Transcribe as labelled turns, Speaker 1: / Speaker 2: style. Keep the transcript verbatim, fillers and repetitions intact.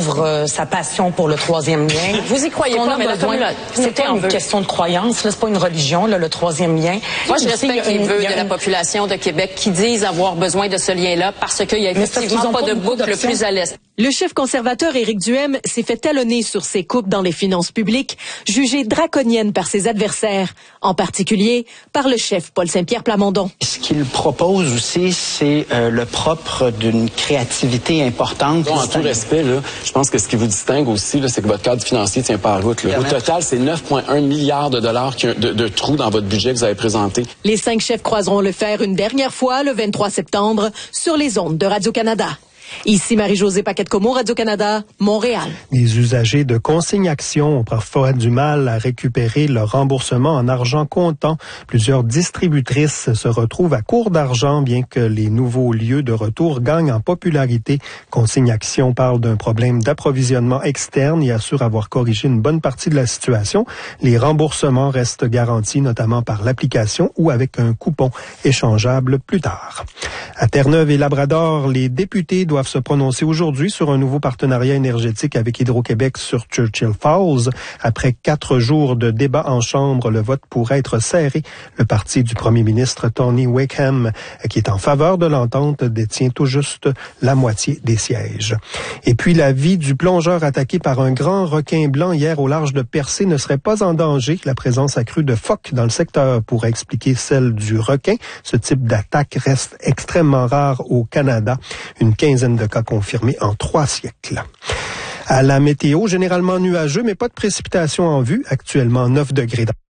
Speaker 1: découvre euh, sa passion pour le troisième lien.
Speaker 2: Vous y croyez
Speaker 1: On
Speaker 2: pas,
Speaker 1: a
Speaker 2: mais
Speaker 1: besoin...
Speaker 2: la
Speaker 1: C'est pas une question de croyance, là, c'est pas une religion, là, le troisième lien.
Speaker 2: Moi, je respecte les vœux de la
Speaker 1: une...
Speaker 2: population de Québec qui disent avoir besoin de ce lien-là parce qu'il y a effectivement pas, pas de boucle plus à l'est.
Speaker 3: Le chef conservateur Éric Duhaime s'est fait talonner sur ses coupes dans les finances publiques, jugées draconiennes par ses adversaires, en particulier par le chef Paul Saint-Pierre Plamondon.
Speaker 4: Ce qu'il propose aussi, c'est euh, le propre d'une créativité importante.
Speaker 5: Bon, en tout respect, là, je pense que ce qui vous distingue aussi, là, c'est que votre cadre financier tient pas la route. Là. Au total, c'est neuf virgule un milliards de dollars de, de trous dans votre budget que vous avez présenté.
Speaker 3: Les cinq chefs croiseront le fer une dernière fois le vingt-trois septembre sur les ondes de Radio-Canada. Ici Marie-Josée Paquette-Comeau, Radio-Canada, Montréal.
Speaker 6: Les usagers de Consigne Action ont parfois du mal à récupérer leur remboursement en argent comptant. Plusieurs distributrices se retrouvent à court d'argent, bien que les nouveaux lieux de retour gagnent en popularité. Consigne Action parle d'un problème d'approvisionnement externe et assure avoir corrigé une bonne partie de la situation. Les remboursements restent garantis, notamment par l'application ou avec un coupon échangeable plus tard. À Terre-Neuve et Labrador, les députés doivent se prononcer aujourd'hui sur un nouveau partenariat énergétique avec Hydro-Québec sur Churchill Falls. Après quatre jours de débat en chambre, le vote pourrait être serré. Le parti du premier ministre Tony Wakeham, qui est en faveur de l'entente, détient tout juste la moitié des sièges. Et puis, la vie du plongeur attaqué par un grand requin blanc hier au large de Percé ne serait pas en danger. La présence accrue de phoques dans le secteur pourrait expliquer celle du requin. Ce type d'attaque reste extrêmement rare au Canada. Une quinzaine de cas confirmés en trois siècles. À la météo, généralement nuageux, mais pas de précipitations en vue. Actuellement neuf degrés.